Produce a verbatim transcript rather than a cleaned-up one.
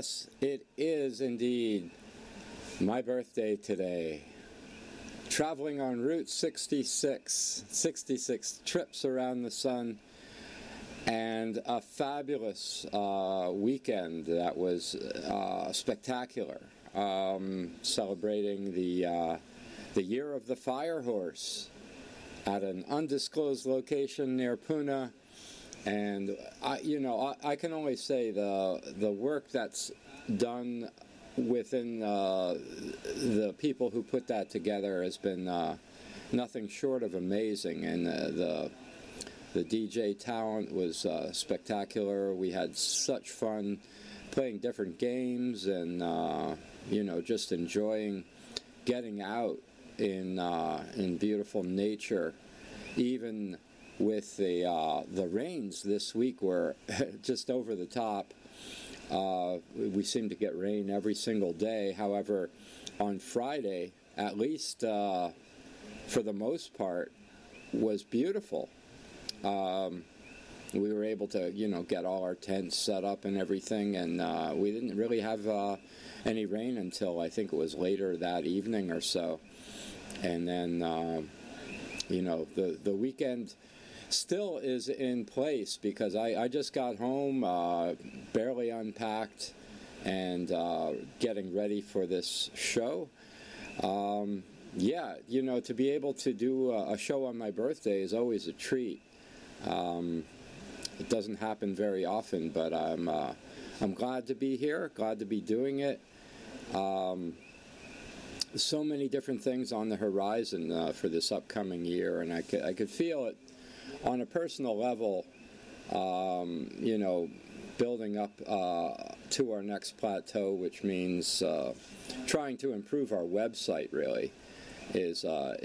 Yes, it is indeed my birthday today. Traveling on Route sixty-six, sixty-six trips around the sun, and a fabulous uh, weekend that was uh, spectacular. Um, celebrating the uh, the year of the fire horse at an undisclosed location near Pune. And I, you know, I, I can only say the the work that's done within uh, the people who put that together has been uh, nothing short of amazing. And uh, the the D J talent was uh, spectacular. We had such fun playing different games, and uh, you know, just enjoying getting out in uh, in beautiful nature, even with the uh, the rains this week were just over the top. Uh, we seem to get rain every single day. However, on Friday, at least uh, for the most part, was beautiful. Um, we were able to, you know, get all our tents set up and everything, and uh, we didn't really have uh, any rain until I think it was later that evening or so. And then, uh, you know, the the weekend still is in place because I, I just got home, uh, barely unpacked, and uh, getting ready for this show. Um, yeah, you know, to be able to do a, a show on my birthday is always a treat. Um, it doesn't happen very often, but I'm uh, I'm glad to be here, glad to be doing it. Um, so many different things on the horizon uh, for this upcoming year, and I could, I could feel it on a personal level, um, you know, building up uh, to our next plateau, which means uh, trying to improve our website, really, is uh,